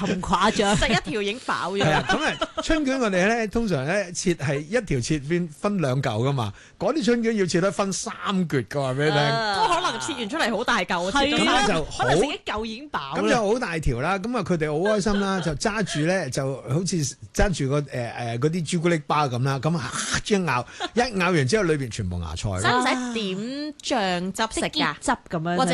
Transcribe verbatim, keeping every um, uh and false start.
咁誇張， 食一條已經飽咗。 係啊，咁啊春卷我哋咧通常咧切係一條切片分兩嚿噶嘛，嗰啲春卷要切得分三橛噶，話俾你聽。 都可能切完出嚟好大嚿， 係切咗咁咧就好可能食一嚿已經飽咁啦。 就好大條啦，咁啊佢哋好開心啦，就揸住咧就好似揸住個誒誒嗰啲朱古力包咁啦，咁啊一咬一咬完之後裏邊全部芽菜。 使唔使點醬汁食㗎？ 汁咁樣， 或者